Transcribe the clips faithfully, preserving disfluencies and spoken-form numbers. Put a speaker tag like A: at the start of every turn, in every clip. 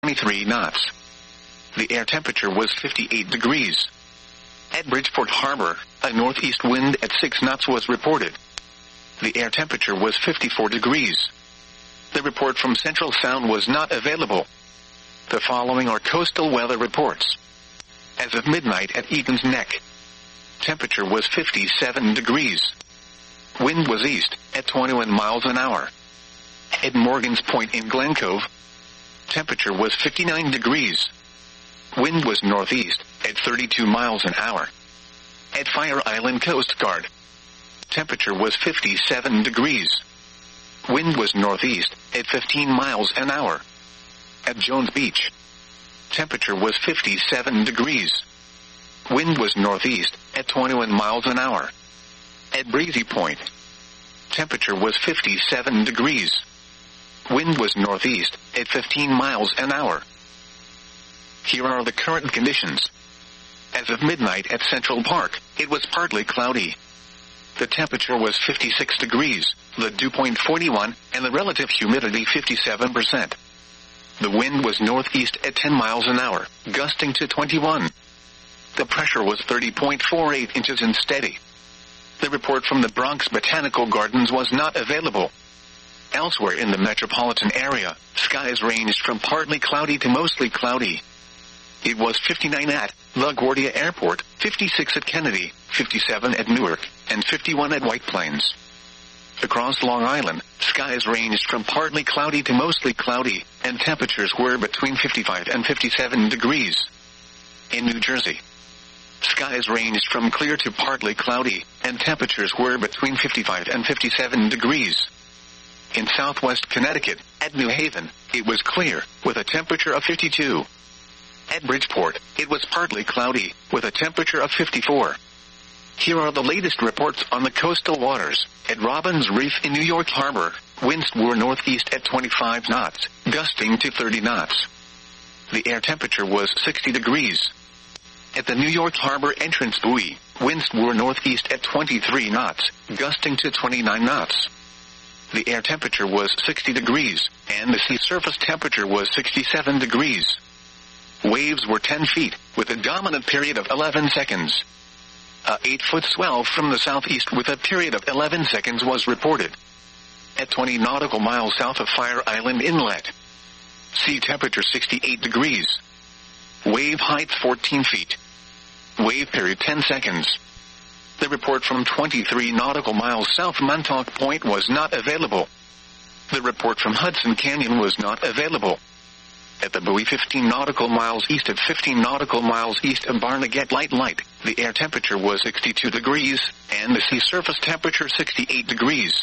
A: twenty-three knots. The air temperature was fifty-eight degrees. At Bridgeport Harbor, a northeast wind at six knots was reported. The air temperature was fifty-four degrees. The report from Central Sound was not available. The following are coastal weather reports. As of midnight at Egan's Neck, temperature was fifty-seven degrees. Wind was east at twenty-one miles an hour. At Morgan's Point in Glen Cove, temperature was fifty-nine degrees. Wind was northeast at thirty-two miles an hour. At Fire Island Coast Guard, temperature was fifty-seven degrees. Wind was northeast at fifteen miles an hour. At Jones Beach, temperature was fifty-seven degrees. Wind was northeast at twenty-one miles an hour. At Breezy Point, temperature was fifty-seven degrees. Wind was northeast at fifteen miles an hour. Here are the current conditions. As of midnight at Central Park, it was partly cloudy. The temperature was fifty-six degrees, the dew point forty-one, and the relative humidity fifty-seven percent. The wind was northeast at ten miles an hour, gusting to twenty-one. The pressure was thirty point four eight inches and steady. The report from the Bronx Botanical Gardens was not available. Elsewhere in the metropolitan area, skies ranged from partly cloudy to mostly cloudy. It was fifty-nine at LaGuardia Airport, fifty-six at Kennedy, fifty-seven at Newark, and fifty-one at White Plains. Across Long Island, skies ranged from partly cloudy to mostly cloudy, and temperatures were between fifty-five and fifty-seven degrees. In New Jersey, skies ranged from clear to partly cloudy, and temperatures were between fifty-five and fifty-seven degrees. In southwest Connecticut, at New Haven, it was clear, with a temperature of fifty-two. At Bridgeport, it was partly cloudy, with a temperature of fifty-four. Here are the latest reports on the coastal waters. At Robbins Reef in New York Harbor, winds were northeast at twenty-five knots, gusting to thirty knots. The air temperature was sixty degrees. At the New York Harbor entrance buoy, winds were northeast at twenty-three knots, gusting to twenty-nine knots. The air temperature was sixty degrees, and the sea surface temperature was sixty-seven degrees. Waves were ten feet, with a dominant period of eleven seconds. A eight-foot swell from the southeast with a period of eleven seconds was reported. At twenty nautical miles south of Fire Island Inlet, sea temperature sixty-eight degrees. Wave height fourteen feet. Wave period ten seconds. The report from twenty-three nautical miles south Montauk Point was not available. The report from Hudson Canyon was not available. At the buoy fifteen nautical miles east of fifteen nautical miles east of Barnegat Light Light, the air temperature was sixty-two degrees, and the sea surface temperature sixty-eight degrees.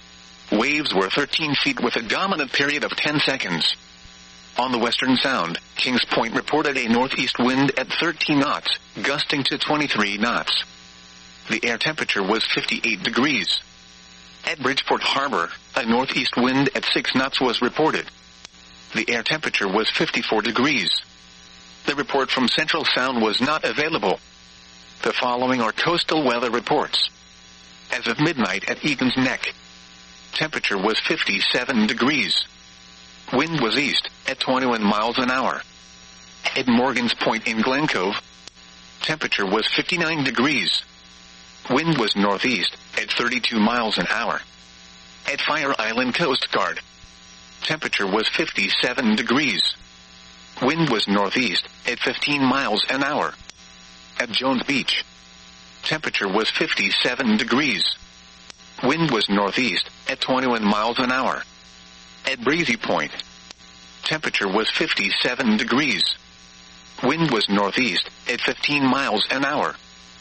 A: Waves were thirteen feet with a dominant period of ten seconds. On the Western Sound, Kings Point reported a northeast wind at thirteen knots, gusting to twenty-three knots. The air temperature was fifty-eight degrees. At Bridgeport Harbor, a northeast wind at six knots was reported. The air temperature was fifty-four degrees. The report from Central Sound was not available. The following are coastal weather reports. As of midnight at Egan's Neck, temperature was fifty-seven degrees. Wind was east at twenty-one miles an hour. At Morgan's Point in Glen Cove, temperature was fifty-nine degrees. Wind was northeast at thirty-two miles an hour. At Fire Island Coast Guard, temperature was fifty-seven degrees. Wind was northeast at fifteen miles an hour. At Jones Beach, temperature was fifty-seven degrees. Wind was northeast at twenty-one miles an hour. At Breezy Point, temperature was fifty-seven degrees. Wind was northeast at fifteen miles an hour.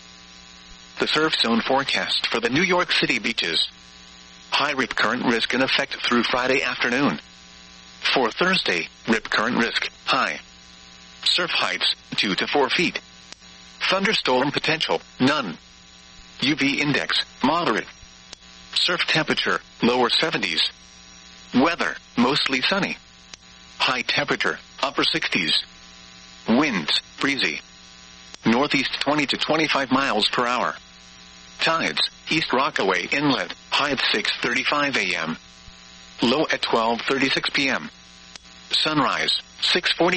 A: The surf zone forecast for the New York City beaches. High rip current risk in effect through Friday afternoon. For Thursday, rip current risk, high. Surf heights, two to four feet. Thunderstorm potential, none. U V index, moderate. Surf temperature, lower seventies. Weather, mostly sunny. High temperature, upper sixties. Winds, breezy. Northeast twenty to twenty-five miles per hour. Tides, East Rockaway Inlet, high at six thirty-five a m Low at twelve thirty-six p m Sunrise, six forty